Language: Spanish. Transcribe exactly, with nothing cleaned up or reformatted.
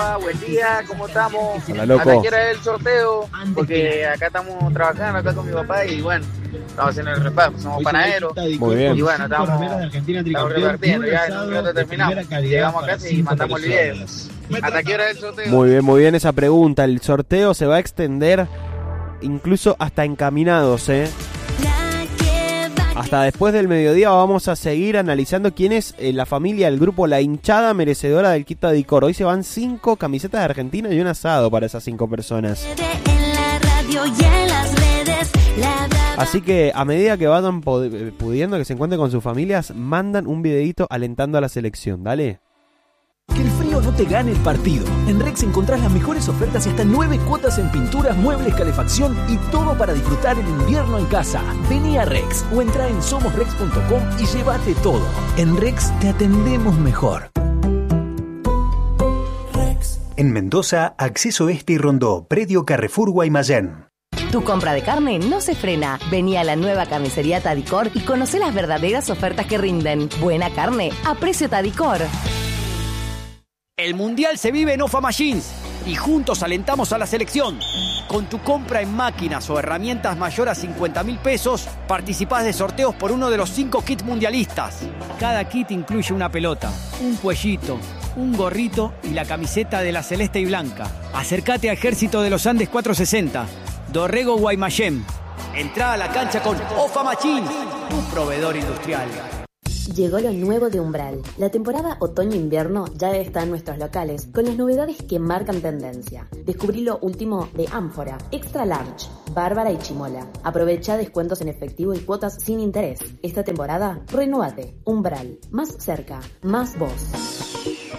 Buen día, ¿cómo estamos? Hola, loco. ¿Hasta qué hora es el sorteo? Porque acá estamos trabajando acá con mi papá y bueno, estamos haciendo el reparto, somos panaderos. Muy bien. Y bueno, estamos, estamos repartiendo, ya en un minuto terminamos. Llegamos a casa y mandamos el video. ¿Hasta qué hora es el sorteo? Muy bien, muy bien esa pregunta. El sorteo se va a extender incluso hasta encaminados, ¿eh? Hasta después del mediodía vamos a seguir analizando quién es eh, la familia, el grupo La Hinchada merecedora del kit Tadicor. Hoy se van cinco camisetas de Argentina y un asado para esas cinco personas. Así que a medida que vayan pudiendo, que se encuentren con sus familias, mandan un videito alentando a la selección. Dale. Que el frío no te gane el partido. En Rex encontrás las mejores ofertas y hasta nueve cuotas en pinturas, muebles, calefacción y todo para disfrutar el invierno en casa. Vení a Rex o entra en somos rex punto com y llévate todo. En Rex te atendemos mejor. Rex. En Mendoza, Acceso Este y Rondó, Predio Carrefour Guaymallén. Tu compra de carne no se frena. Vení a la nueva carnicería Tadicor y conocé las verdaderas ofertas que rinden. Buena carne a precio Tadicor. El Mundial se vive en Ofa Machines y juntos alentamos a la selección. Con tu compra en máquinas o herramientas mayor a cincuenta mil pesos, participás de sorteos por uno de los cinco kits mundialistas. Cada kit incluye una pelota, un cuellito, un gorrito y la camiseta de la celeste y blanca. Acércate a Ejército de los Andes cuatrocientos sesenta, Dorrego Guaymallén. Entrá a la cancha con Ofa Machines, tu proveedor industrial. Llegó lo nuevo de Umbral. La temporada otoño-invierno ya está en nuestros locales, con las novedades que marcan tendencia. Descubrí lo último de Ánfora, Extra Large, Bárbara y Chimola. Aprovecha descuentos en efectivo y cuotas sin interés. Esta temporada, renuévate. Umbral. Más cerca, más vos.